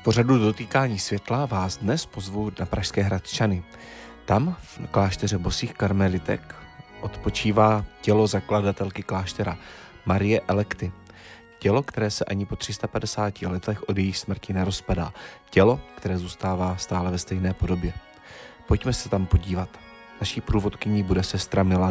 pořadu Dotýkání světla vás dnes pozvu na Pražské Hradčany. Tam v klášteře Bosých karmelitek odpočívá tělo zakladatelky kláštera Marie Elekty. Tělo, které se ani po 350 letech od její smrti nerozpadá. Tělo, které zůstává stále ve stejné podobě. Pojďme se tam podívat. Naší průvodkyní bude sestra Milada.